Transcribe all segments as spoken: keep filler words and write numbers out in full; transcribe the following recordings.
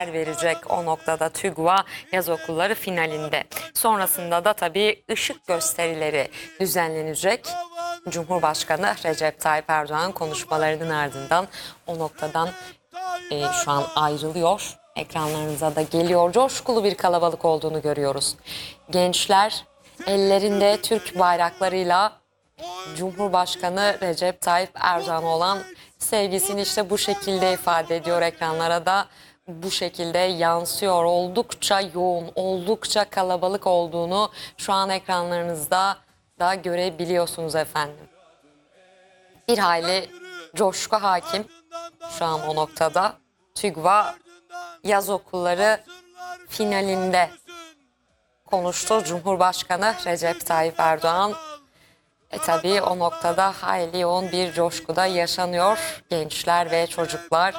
verecek o noktada TÜGVA yaz okulları finalinde. Sonrasında da tabii ışık gösterileri düzenlenecek. Cumhurbaşkanı Recep Tayyip Erdoğan konuşmalarının ardından o noktadan e, şu an ayrılıyor. Ekranlarınıza da geliyor. Coşkulu bir kalabalık olduğunu görüyoruz. Gençler ellerinde Türk bayraklarıyla Cumhurbaşkanı Recep Tayyip Erdoğan'a olan sevgisini işte bu şekilde ifade ediyor, ekranlara da bu şekilde yansıyor. Oldukça yoğun, oldukça kalabalık olduğunu şu an ekranlarınızda da görebiliyorsunuz efendim. Bir hayli coşku hakim şu an o noktada. TÜGVA yaz okulları finalinde konuştu Cumhurbaşkanı Recep Tayyip Erdoğan. E tabii o noktada hayli yoğun bir coşkuda yaşanıyor. Gençler ve çocuklar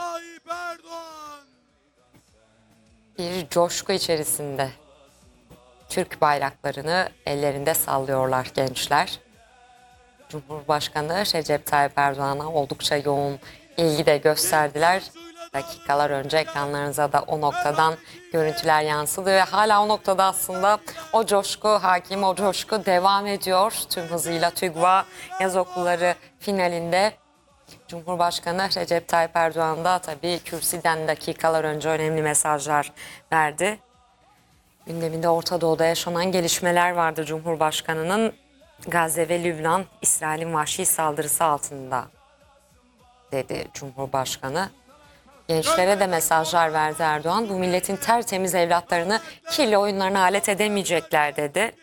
bir coşku içerisinde Türk bayraklarını ellerinde sallıyorlar gençler. Cumhurbaşkanı Recep Tayyip Erdoğan'a oldukça yoğun ilgi de gösterdiler. Dakikalar önce ekranlarınıza da o noktadan görüntüler yansıdı ve hala o noktada aslında o coşku hakim, o coşku devam ediyor. Tüm hızıyla TÜGVA yaz okulları finalinde. Cumhurbaşkanı Recep Tayyip Erdoğan da tabii kürsüden dakikalar önce önemli mesajlar verdi. Gündeminde Orta Doğu'da yaşanan gelişmeler vardı Cumhurbaşkanı'nın. Gazze ve Lübnan, İsrail'in vahşi saldırısı altında dedi Cumhurbaşkanı. Gençlere de mesajlar verdi Erdoğan. Bu milletin tertemiz evlatlarını kirli oyunlarına alet edemeyecekler dedi.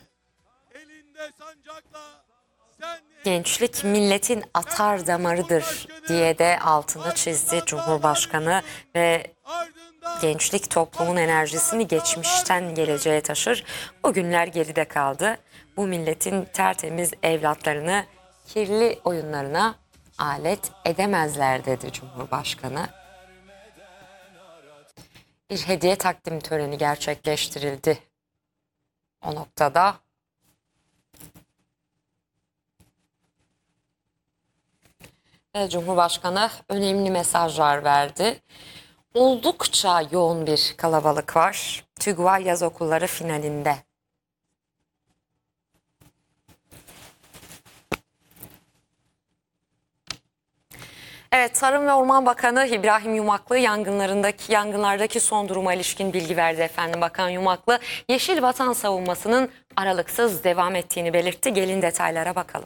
Gençlik milletin atar damarıdır diye de altını çizdi Cumhurbaşkanı ve gençlik toplumun enerjisini geçmişten geleceğe taşır. O günler geride kaldı. Bu milletin tertemiz evlatlarını kirli oyunlarına alet edemezler dedi Cumhurbaşkanı. Bir hediye takdim töreni gerçekleştirildi o noktada. Ve Cumhurbaşkanı önemli mesajlar verdi. Oldukça yoğun bir kalabalık var TÜGVA yaz okulları finalinde. Evet, Tarım ve Orman Bakanı İbrahim Yumaklı yangınlarındaki yangınlardaki son duruma ilişkin bilgi verdi efendim. Bakan Yumaklı Yeşil Vatan savunmasının aralıksız devam ettiğini belirtti. Gelin detaylara bakalım.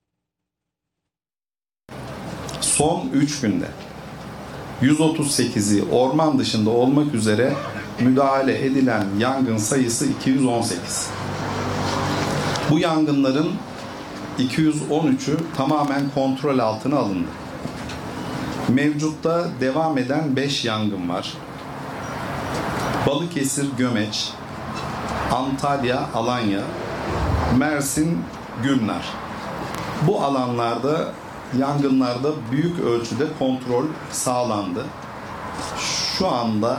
Son üç günde yüz otuz sekizi orman dışında olmak üzere müdahale edilen yangın sayısı iki yüz on sekiz. Bu yangınların iki yüz on üçü tamamen kontrol altına alındı. Mevcutta devam eden beş yangın var. Balıkesir, Gömeç, Antalya, Alanya, Mersin, Gülnar. Bu alanlarda yangınlarda büyük ölçüde kontrol sağlandı. Şu anda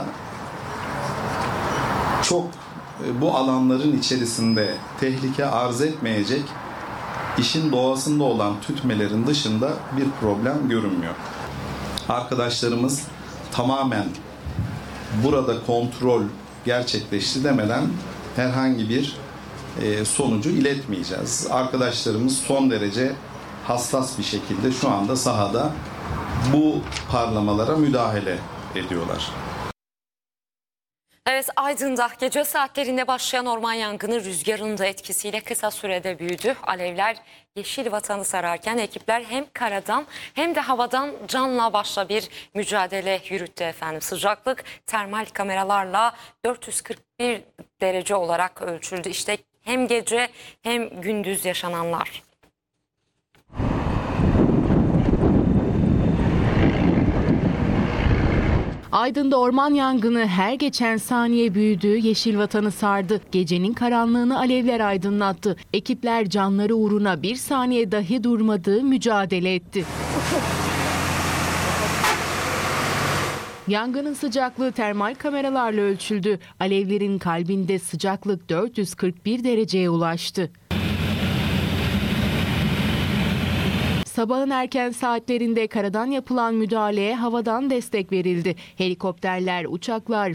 çok bu alanların içerisinde tehlike arz etmeyecek, işin doğasında olan tütmelerin dışında bir problem görünmüyor. Arkadaşlarımız tamamen burada kontrol gerçekleşti demeden herhangi bir e, sonucu iletmeyeceğiz. Arkadaşlarımız son derece hassas bir şekilde şu anda sahada bu parlamalara müdahale ediyorlar. Evet, Aydın'da gece saatlerinde başlayan orman yangını rüzgarın da etkisiyle kısa sürede büyüdü. Alevler yeşil vatanı sararken ekipler hem karadan hem de havadan canla başla bir mücadele yürüttü efendim. Sıcaklık termal kameralarla dört yüz kırk bir derece olarak ölçüldü. İşte hem gece hem gündüz yaşananlar. Aydın'da orman yangını her geçen saniye büyüdü, yeşil vatanı sardı. Gecenin karanlığını alevler aydınlattı. Ekipler canları uğruna bir saniye dahi durmadı, mücadele etti. Yangının sıcaklığı termal kameralarla ölçüldü. Alevlerin kalbinde sıcaklık dört yüz kırk bir dereceye ulaştı. Sabahın erken saatlerinde karadan yapılan müdahaleye havadan destek verildi. Helikopterler, uçaklar,